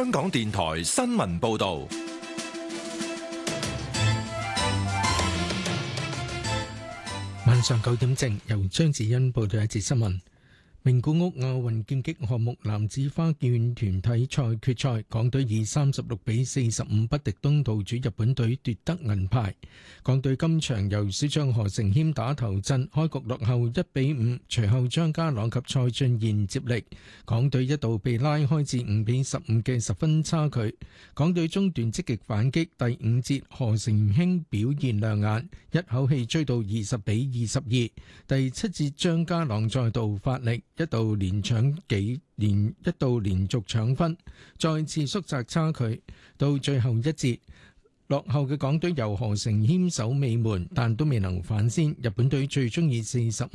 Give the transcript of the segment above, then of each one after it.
香港電台新聞報道。 晚上9點正，由張子欣報道一節新聞。名古屋亞運劍擊項目男子花劍團體賽決賽，港隊以36-45不敵東道主日本隊奪得銀牌。港隊今場由小將何承謙打頭陣，開局落後1-5，隨後張家朗及蔡俊彥接力，港隊一度被拉開至5-15嘅10分差距。港隊中段積極反擊，第5節何承謙表現亮眼，一口氣追到20-22。第7節張家朗再度發力，一度連續搶分，再次縮窄差距。到最後一節，落後嘅港隊由何承謙守尾門，但都未能反先。日本隊最終以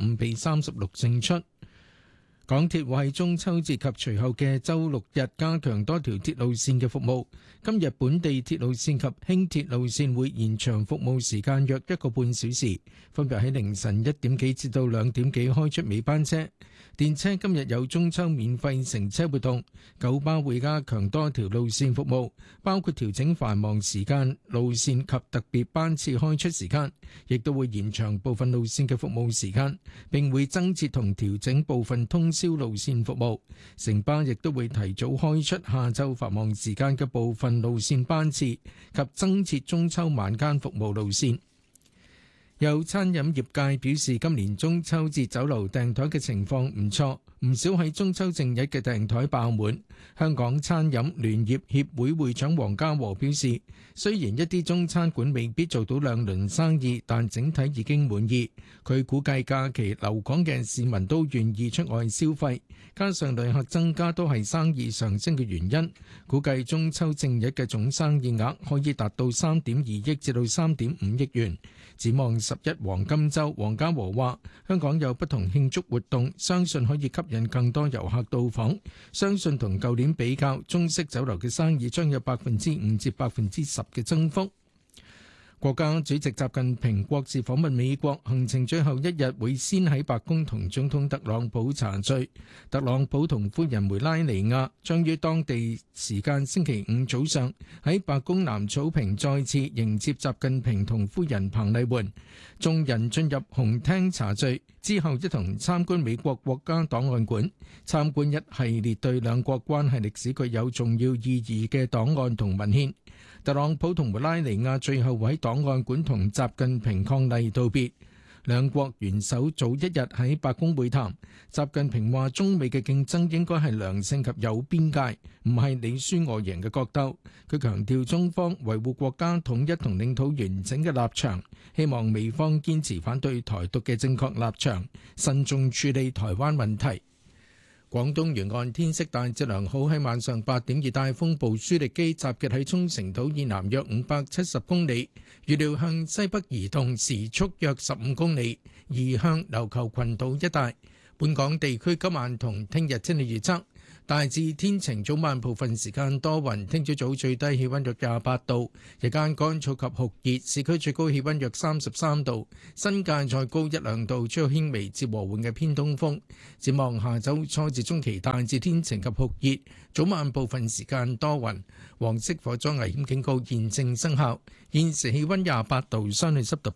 45-36勝出。港鐵會喺中秋節及隨後嘅周六日加強多條鐵路線嘅服務。今日本地鐵路線及輕鐵路線會延長服務時間約1個半小時，分別喺凌晨1點幾至到2點幾開出尾班車。電車今日有中秋免費乘車活動，九巴會加強多條路線服務，包括調整繁忙時間路線及特別班次開出時間，亦都會延長部分路線嘅服務時間，並會增設同調整部分通宵路線服務。城巴亦都會提早開出下晝繁忙時間嘅部分路線班次及增設中秋晚間服務路線。有餐飲業界表示，今年中秋節酒樓訂台嘅情況唔錯，唔少喺中秋正日嘅訂台爆滿。香港餐飲聯業協會會長黃家和表示，雖然一啲中餐館未必做到兩輪生意，但整體已經滿意。佢估計假期留港嘅市民都願意出外消費，加上旅客增加都係生意上升嘅原因。估計中秋正日嘅總生意額可以達到3.2億至到3.5億元。展望11黃金週，黃家和話：香港有不同慶祝活動，相信可以吸引更多遊客到訪。相信同舊年比較，中式酒樓嘅生意將有5%至10%嘅增幅。國家主席習近平國事訪問美國，行程最後一日會先喺白宮同總統特朗普茶敘。特朗普同夫人梅拉尼亞將於當地時間星期五早上喺白宮南草坪再次迎接習近平同夫人彭麗媛。眾人進入紅廳茶敘之後，一同參觀美國國家檔案館，參觀一系列對兩國關係歷史具有重要意義嘅檔案同文獻。特朗普同梅拉尼亞最後喺檔案館同習近平伉儷道別，兩國元首早一日喺白宮會談。習近平話：中美嘅競爭應該係良性及有邊界，唔係你輸我贏嘅角鬥。佢強調中方維護國家統一同領土完整嘅立場，希望美方堅持反對台獨嘅正確立場，慎重處理台灣問題。廣東沿岸天色大致良好，喺晚上8點，熱帶風暴舒力基集結喺沖繩島以南約570公里，預料向西北移動，時速約15公里，移向琉球群島一帶。本港地區今晚同聽日天氣預測，大致天晴，早晚部分時間多雲，聽朝早最低氣溫約28度，日間乾燥及酷熱，市區最高氣溫約33度，新界再高1-2度，吹輕微至和緩嘅偏東風。展望下周初至中期大致天晴及酷熱，早晚部分時間多雲，黃色火災危險警告現正生效。現時氣溫28度，相對濕度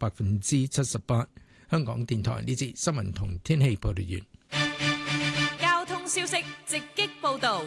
78%。香港電台呢節新聞同天氣報道完。 交通消息直擊報道。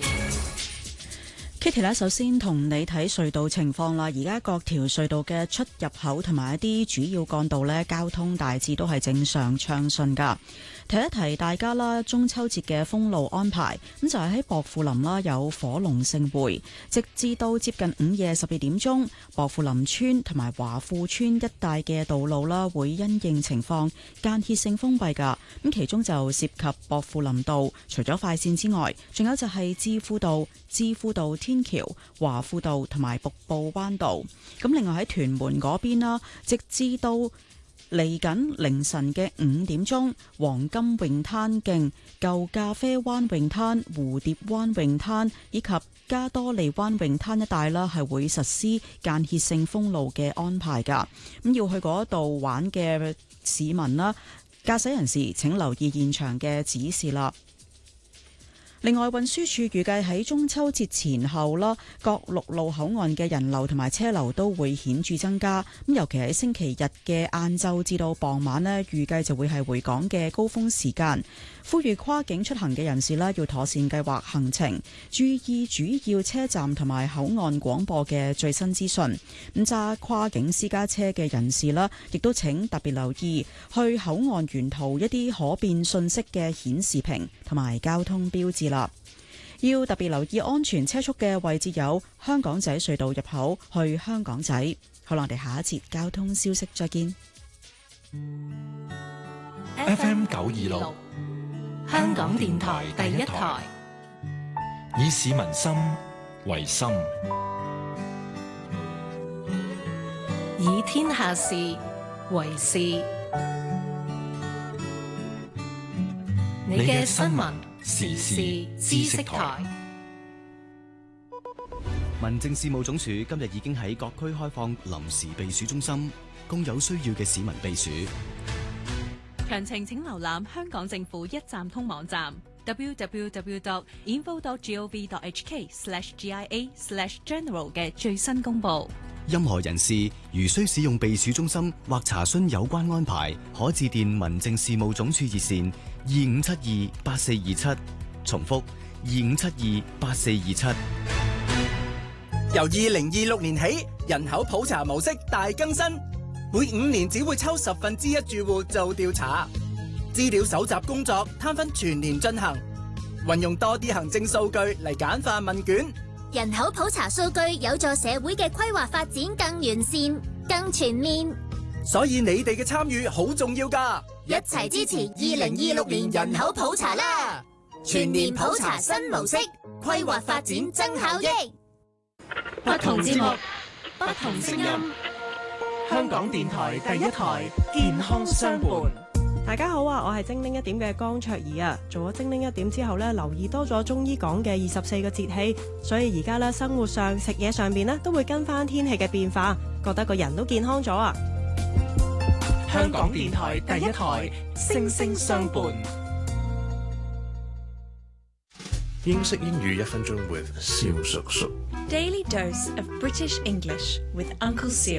Kitty 咧，首先同你睇隧道情況啦。而家各條隧道嘅出入口同埋一啲主要幹道呢，交通大致都係正常暢順噶。提一提大家啦，中秋節嘅封路安排，咁就係喺薄扶林啦，有火龍盛會，直至到接近午夜12點鐘，薄扶林村同埋華富村一帶嘅道路啦，會因應情況間歇性封閉噶。咁其中就涉及薄扶林道，除咗快線之外，仲有就係置富道天橋、華富道同埋瀑布灣道。咁另外喺屯門嗰邊啦，直至到嚟緊凌晨嘅5點鐘，黃金泳灘徑、舊咖啡灣泳灘、蝴蝶灣泳灘以及加多利灣泳灘一帶啦，係會實施間歇性封路嘅安排噶。咁要去嗰度玩嘅市民啦，駕駛人士請留意現場嘅指示啦。 另外，運輸署預計喺中秋節前後啦，各陸路口岸嘅人流同埋車流都會顯著增加。咁尤其喺星期日嘅晏晝至到傍晚呢，預計就會係回港嘅高峰時間。呼籲跨境出行嘅人士啦，要妥善計劃行程，注意主要車站同埋口岸廣播嘅最新資訊。咁揸跨境私家車嘅人士啦，亦都請特別留意去口岸沿途一啲可變信息嘅顯示屏同埋交通標誌啦。要特別留意安全車速嘅位置有香港仔隧道入口去香港仔。好啦，我哋下一節交通消息再見。 FM 926 香港電台第一台， 以市民心為心， 以天下事為事。你嘅新聞時事知識台。 民政事務總署今日已經喺各區開放臨時避暑中心，供有需要嘅市民避暑。 詳情請瀏覽香港政府一站通網站 www.info.gov.hk/GIA/general 嘅最新公佈。 任何人士如需使用避暑中心或查詢有關安排，可致電民政事務總署熱線25728427，重複25728427。 由2026年起，人口普查模式大更新。每5年只會抽1/10住戶做調查，資料搜集工作攤分全年進行，運用多啲行政數據嚟簡化問卷。 人口普查數據有助社會嘅規劃發展更完善、更全面。 所以你哋嘅參與好重要㗎， 一齊支持2026年人口普查啦！全年普查新模式，規劃發展增效益。 不同節目，不同聲音。香港電台第一台，健康相伴。 大家好啊，我係精靈一點嘅江卓儀啊。做咗精靈一點之後呢，留意多咗中醫講嘅24個節氣，所以而家呢，生活上食嘢上邊呢，都會跟翻天氣嘅變化，覺得個人都健康咗啊。 香港電台第一台，聲聲相伴。 英式英語1分鐘 with 蕭叔叔。 Daily dose of British English with Uncle Seal。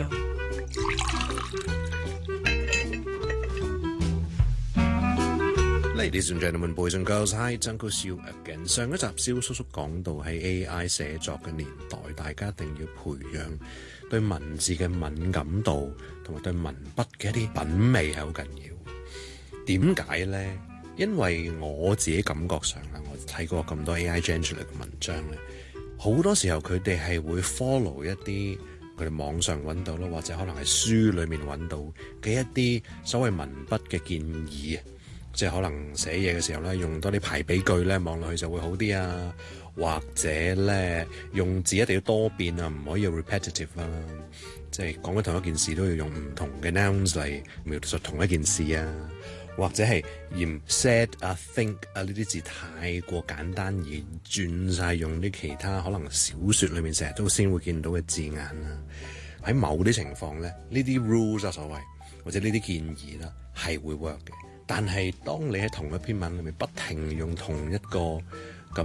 Ladies and gentlemen, boys and girls, hi, Uncle Seal again。上一集蕭叔叔講到喺 AI 寫作嘅年代，大家一定要培養對文字嘅敏感度，同埋對文筆嘅一啲品味係好緊要。點解呢？因為我自己感覺上啦，我睇過咁多 AI gen 出嚟嘅文章咧，好多時候佢哋係會 follow 一啲佢哋網上揾到啦，或者可能係書裡面揾到嘅一啲所謂文筆嘅建議啊。即係可能寫嘢嘅時候咧，用多啲排比句咧，望落去就會好啲啊。或者咧，用字一定要多變啊，唔可以有 repetitive 啦。即係講緊同一件事都要用唔同嘅 nouns 嚟描述同一件事啊。或者係嫌 said 啊 think 啊呢啲字太過簡單而轉晒用啲其他可能小説裏面成日都先會見到嘅字眼啦。喺某啲情況咧，呢啲 rules 啊所謂或者呢啲建議啦係會 work 嘅。但係當你喺同一篇文裏面不停用同一個